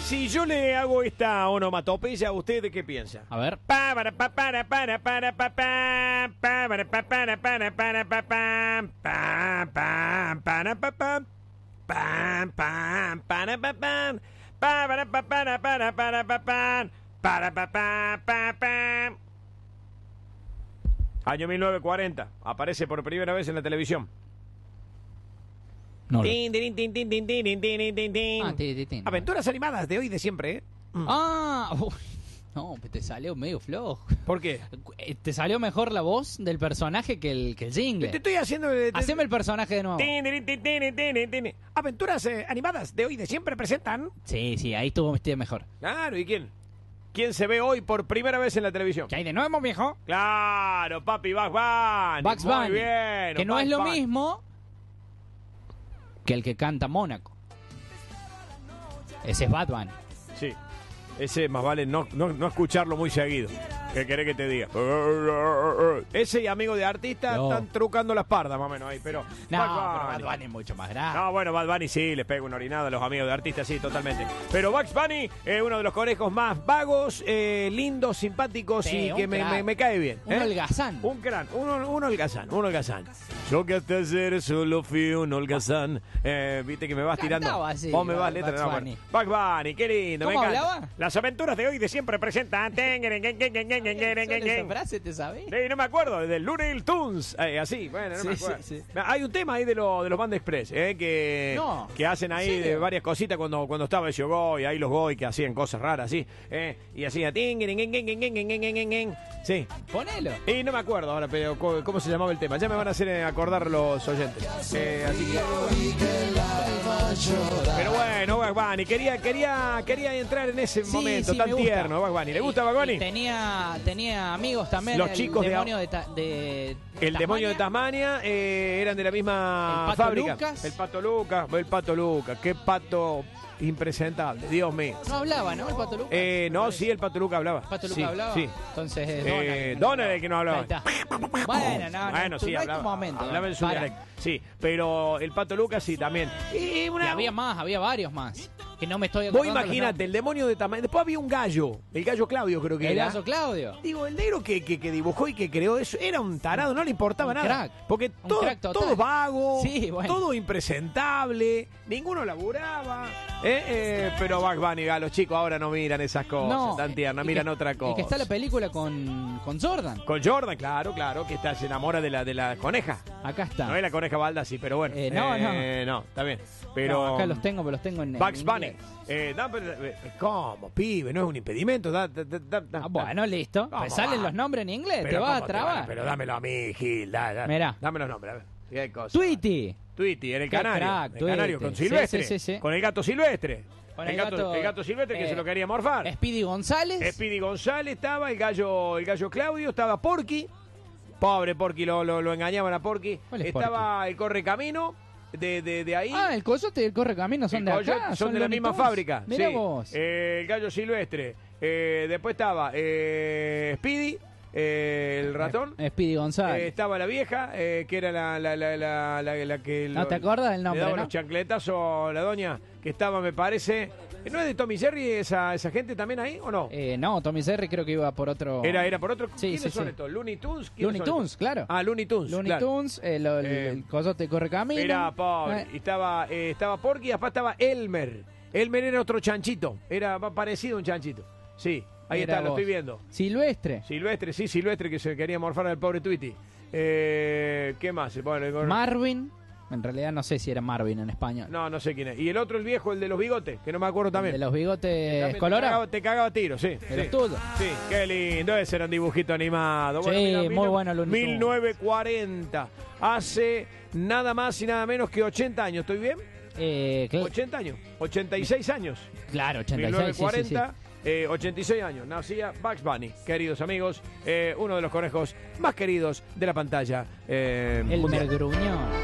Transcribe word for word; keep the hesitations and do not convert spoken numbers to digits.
si yo le hago esta onomatopeya, ¿usted qué piensa? A ver. Pa, para, pa, para, para, para, pa, pa, pa, para, pa, para, para, para, pa, pa, pa, pa, para, pa, pa, pa, pa, para, pa, pa, pa, para, pa, para, para, para, pa, pa, para, pa, pa, pa, pa. Año mil novecientos cuarenta, aparece por primera vez en la televisión. No lo- Tin, tin, tin, tin, tin, tin, tin, tin, tin, tin. Ah, tin, tin, tin. Aventuras animadas de hoy y de siempre, ¿eh? Mm. Ah, uy, no, te salió medio flojo. ¿Por qué? Eh, Te salió mejor la voz del personaje que el, que el jingle. Te estoy haciendo... te- Haceme el personaje de nuevo. Tin, tin, tin, tin, tin, tin. Aventuras eh, animadas de hoy y de siempre presentan... Sí, sí, ahí estuvo usted mejor. Claro, ¿y quién? ¿Quién se ve hoy por primera vez en la televisión? ¿Qué hay de nuevo, viejo? Claro, papi, Bugs Bunny. Bugs Muy Bunny. bien. Que no Bugs es lo Bunny. mismo que el que canta Mónaco. Ese es Bad Bunny. Sí. Ese más vale no, no, no escucharlo muy seguido. ¿Qué querés que te diga? Ese y amigo de artista No. están trucando las pardas más o menos ahí, pero... No, Bugs pero Bunny. Bad Bunny es mucho más grande. No, bueno, Bad Bunny sí, les pega una orinada a los amigos de artistas, sí, totalmente. Pero Bugs Bunny es uno de los conejos más vagos, eh, lindos, simpáticos Sí, y un que me, crack. me- me cae bien. Un ¿eh? holgazán. Un gran, un, un holgazán, un holgazán. Yo que hasta ayer solo fui un holgazán. Eh, Viste que me vas tirando. Cantaba así, Vos me vas Bugs letra. No, Bunny. bueno. Bugs Bunny, qué lindo. ¿Cómo me encanta. hablaba? Las aventuras de hoy de siempre presentan. ¿Solo esa frase te sabes? Sí, no me acuerdo, del Looney Tunes, eh, así, bueno, no me Sí, acuerdo. sí, sí. Hay un tema ahí de, lo, de los Band Express, eh, que, No, que hacen ahí ¿en serio? de varias cositas cuando, cuando estaba ese Goy, ahí los Goy que hacían cosas raras, así, eh, y hacían ting, ting, ting, ting, ting, ting, ting, ting, ting. Sí, Ponelo. y no me acuerdo ahora, pero co- cómo se llamaba el tema, ya me van a hacer eh, acordar los oyentes. Eh, así que... Pero bueno, Bugs Bunny, quería, quería, quería entrar en ese Sí, momento sí, tan me gusta. tierno, Bugs Bunny. ¿Le gusta Bugs Y- y Bunny? Tenía, tenía amigos también. Los el chicos de- demonio de, ta- de El demonio de Tasmania. Tasmania eh, eran de la misma El Pato fábrica. Lucas. El Pato Lucas, el Pato Lucas, qué pato impresentable, Dios mío. No hablaba, ¿no? El Pato Lucas. Eh, no, sí, el Pato Lucas hablaba. ¿Pato Lucas Sí, hablaba? Sí. Entonces es Eh, Donald. Donald el que no hablaba. Ahí está. Bueno, no, no, Bueno, tú- sí, no hay tu hablaba, momento. hablaba en su Para. dialecto. Sí, pero el Pato Lucas sí también. Y Y una, había más, había varios más. Que no me estoy vos acordando. los imagínate, el demonio de Tasmania. Después había un gallo, el gallo Claudio creo que nombres. El era. Gaso Claudio. Digo, el negro que, que, que dibujó y que creó eso era un tarado, no le importaba Un nada. crack. Porque Un todo, crack total. todo vago, Sí, bueno. todo impresentable, ninguno laburaba. Eh, eh, pero Bugs Bunny, a los chicos ahora no miran esas cosas No, tan tiernas, y miran que- otra cosa. Y que está la película con, con Jordan. Con Jordan, claro, claro, que está, se enamora de la, de la coneja. Acá está. No es la coneja balda, sí, pero bueno. Eh, no, Eh, no, está bien. Pero No, acá los tengo, pero los tengo en. Bugs en Bunny. inglés. Eh, no, pero, eh, ¿cómo, pibe? No es un impedimento. Da, da, da, da, da. Ah, bueno, listo. ¿Cómo Pues salen va? los nombres en inglés. Te Pero vas a ¿cómo te van trabar. Pero dámelo a mí, Gil. Da, da. Mirá. Dame los nombres, a ver. Qué cosa. Tweety. Tweety, en el Qué canario. crack, el canario Tweety. con Sí, Silvestre. sí, sí, sí. Con el gato Silvestre. Con el, el gato, gato, el gato Silvestre que eh, se lo quería morfar. Speedy González. Speedy González estaba, el gallo, el gallo Claudio, estaba Porky. Pobre Porky, lo, lo, lo engañaban a Porky. ¿Cuál es Estaba el Correcamino de, de, de ahí. Ah, el Coyote y el Correcamino son El de Coyote acá. son de la Looney misma Tunes. fábrica. Mira sí. vos. Eh, el gallo Silvestre. Eh, después estaba eh, Speedy, eh, el ratón. Speedy Eh, González. estaba la vieja, eh, que era la, la, la, la, la, la que... No lo- te acuerdas del nombre, Le daba ¿no? los chancletazos la doña, que estaba, me parece... ¿No es de Tommy Jerry esa, esa gente también ahí, o no? Eh, no, Tommy Jerry creo que iba por otro. Era, era por otro... Sí, ¿Quiénes sí, son sí. estos? ¿Looney Tunes? ¿Quiénes Looney son Tunes, estos? claro. Ah, Looney Tunes, Looney claro. Tunes, el, el, Eh, el Coyote Correcamino. Era pobre. Eh, Y estaba, eh, estaba Porky y después estaba Elmer. Elmer era otro chanchito. Era más parecido a un chanchito. Sí, ahí Mira está, lo vos. estoy viendo. Silvestre. Silvestre, sí, Silvestre, que se quería morfar al pobre Tweety. Eh, ¿Qué más? Bueno, el- Marvin. En realidad no sé si era Marvin en español. no, no sé quién es. Y el otro, el viejo, el de los bigotes, que no me acuerdo también. De los bigotes También te colorados. cagaba- Te cagaba tiro, sí. De los sí. tuyos. Sí, qué lindo. Ese era un dibujito animado. Sí, mira, muy mil- bueno Looney Tunes. mil novecientos cuarenta. Hace nada más y nada menos que ochenta años. ¿Estoy bien? Eh, cl- ochenta años. ochenta y seis años. claro, ochenta y seis. sí, sí, sí. mil novecientos cuarenta. Eh, ochenta y seis años, nacía Bugs Bunny, queridos amigos, eh, uno de los conejos más queridos de la pantalla. eh, El mundial. Mergruñón.